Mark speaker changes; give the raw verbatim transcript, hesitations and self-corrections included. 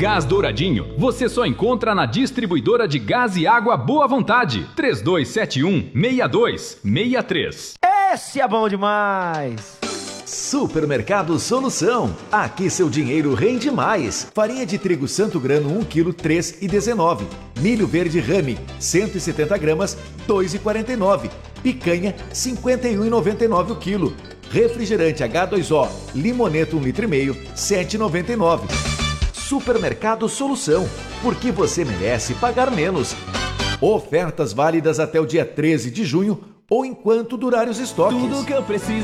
Speaker 1: Gás Douradinho, você só encontra na distribuidora de gás e água Boa Vontade. três dois sete um, seis dois seis três.
Speaker 2: Esse é bom demais!
Speaker 3: Supermercado Solução. Aqui seu dinheiro rende mais. Farinha de trigo Santo Grano um quilo, três reais e dezenove. Milho verde Rame, cento e setenta gramas, dois reais e quarenta e nove. Picanha, cinquenta e um reais e noventa e nove o quilo. Refrigerante H dois O, Limoneto um litro e meio, sete reais e noventa e nove. Supermercado Solução, porque você merece pagar menos. Ofertas válidas até o dia treze de junho ou enquanto durar os estoques.
Speaker 4: Tudo que eu preciso